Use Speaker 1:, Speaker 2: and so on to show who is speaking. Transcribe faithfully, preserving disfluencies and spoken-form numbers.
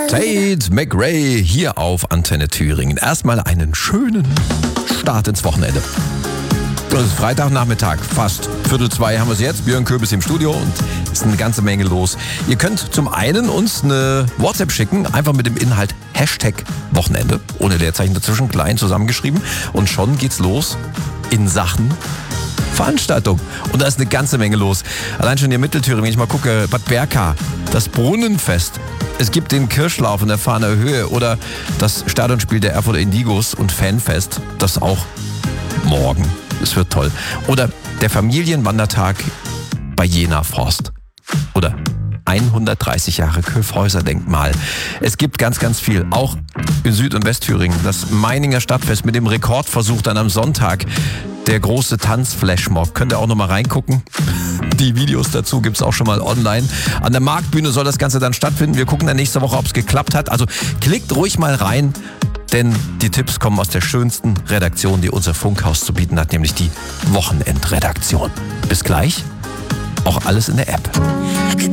Speaker 1: Tate McRae hier auf Antenne Thüringen. Erstmal einen schönen Start ins Wochenende. Das ist Freitagnachmittag, fast Viertel zwei haben wir es jetzt. Björn Köbis im Studio und es ist eine ganze Menge los. Ihr könnt zum einen uns eine WhatsApp schicken, einfach mit dem Inhalt Hashtag Wochenende, ohne Leerzeichen dazwischen, klein zusammengeschrieben. Und schon geht's los in Sachen Veranstaltung. Und da ist eine ganze Menge los. Allein schon hier Mittelthüringen, wenn ich mal gucke, Bad Berka, das Brunnenfest. Es gibt den Kirschlauf in der Fahner Höhe oder das Stadionspiel der Erfurter Indigos und Fanfest, das auch morgen. Es wird toll. Oder der Familienwandertag bei Jena Forst. Oder hundertdreißig Jahre Köfhäuser-Denkmal. Es gibt ganz, ganz viel. Auch in Süd- und Westthüringen. Das Meininger Stadtfest mit dem Rekordversuch dann am Sonntag. Der große Tanzflashmob. Könnt ihr auch noch mal reingucken. Die Videos dazu gibt's auch schon mal online. An der Marktbühne soll das Ganze dann stattfinden. Wir gucken dann nächste Woche, ob es geklappt hat. Also klickt ruhig mal rein, denn die Tipps kommen aus der schönsten Redaktion, die unser Funkhaus zu bieten hat, nämlich die Wochenendredaktion. Bis gleich. Auch alles in der App.